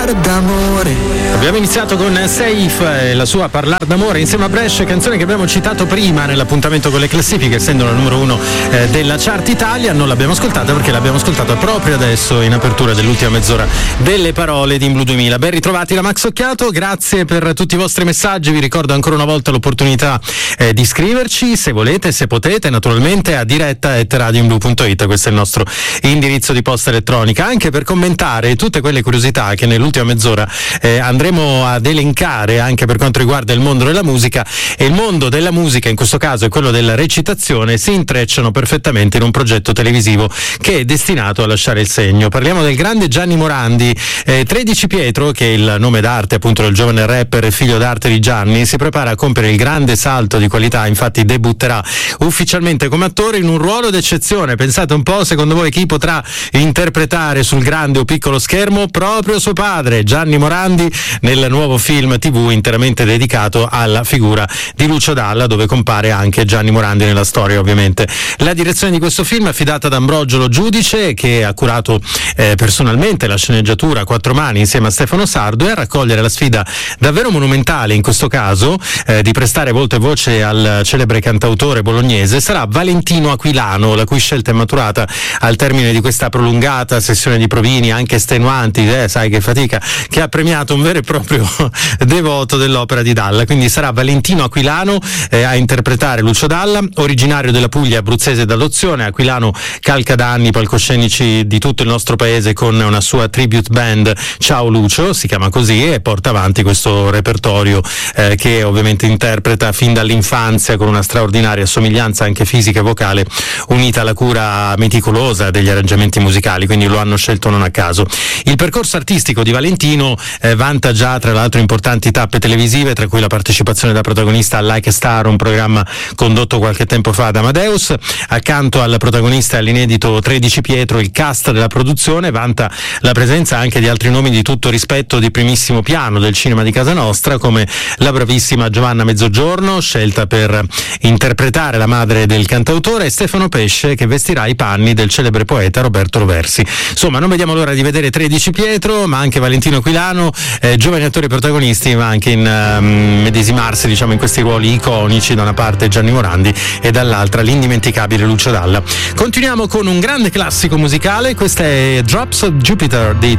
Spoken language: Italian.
Parlar d'amore. Abbiamo iniziato con Safe e la sua Parlar d'amore insieme a Brescia, canzone che abbiamo citato prima nell'appuntamento con le classifiche, essendo la numero 1 della chart Italia. Non l'abbiamo ascoltata perché l'abbiamo ascoltata proprio adesso in apertura dell'ultima mezz'ora delle parole di In Blu 2000. Ben ritrovati da Max Occhiato, grazie per tutti i vostri messaggi. Vi ricordo ancora una volta l'opportunità di scriverci, se volete, se potete, naturalmente a diretta@radioinblu.it. questo è il nostro indirizzo di posta elettronica, anche per commentare tutte quelle curiosità che nell'ultima mezz'ora andremo ad elencare anche per quanto riguarda il mondo della musica. E il mondo della musica, in questo caso, e quello della recitazione, si intrecciano perfettamente in un progetto televisivo che è destinato a lasciare il segno. Parliamo del grande Gianni Morandi. 13 Pietro, che è il nome d'arte appunto del giovane rapper e figlio d'arte di Gianni, si prepara a compiere il grande salto di qualità. Infatti debutterà ufficialmente come attore in un ruolo d'eccezione. Pensate un po', secondo voi chi potrà interpretare sul grande o piccolo schermo? Proprio suo padre, Gianni Morandi, nel nuovo film TV interamente dedicato alla figura di Lucio Dalla, dove compare anche Gianni Morandi nella storia, ovviamente. La direzione di questo film è affidata ad Ambrogio Lo Giudice, che ha curato personalmente la sceneggiatura a quattro mani insieme a Stefano Sardo, e a raccogliere la sfida davvero monumentale, in questo caso, di prestare volto e voce al celebre cantautore bolognese sarà Valentino Aquilano, la cui scelta è maturata al termine di questa prolungata sessione di provini, anche estenuanti, sai che fatica, che ha premiato un vero e proprio devoto dell'opera di Dalla. Quindi sarà Valentino Aquilano a interpretare Lucio Dalla, originario della Puglia, abruzzese d'adozione. Aquilano calca da anni i palcoscenici di tutto il nostro paese con una sua tribute band, Ciao Lucio si chiama così, e porta avanti questo repertorio che ovviamente interpreta fin dall'infanzia con una straordinaria somiglianza anche fisica e vocale, unita alla cura meticolosa degli arrangiamenti musicali, quindi lo hanno scelto non a caso. Il percorso artistico di Valentino vanta già tra l'altro importanti tappe televisive, tra cui la partecipazione da protagonista a Like a Star, un programma condotto qualche tempo fa da Amadeus. Accanto al protagonista e all'inedito 13 Pietro, il cast della produzione vanta la presenza anche di altri nomi di tutto rispetto di primissimo piano del cinema di casa nostra, come la bravissima Giovanna Mezzogiorno, scelta per interpretare la madre del cantautore, e Stefano Pesce, che vestirà i panni del celebre poeta Roberto Roversi. Insomma, non vediamo l'ora di vedere 13 Pietro, ma anche Valentino Aquilano, giovani attori protagonisti, ma anche in medesimarsi, diciamo, in questi ruoli iconici, da una parte Gianni Morandi e dall'altra l'indimenticabile Lucio Dalla. Continuiamo con un grande classico musicale, questa è Drops of Jupiter di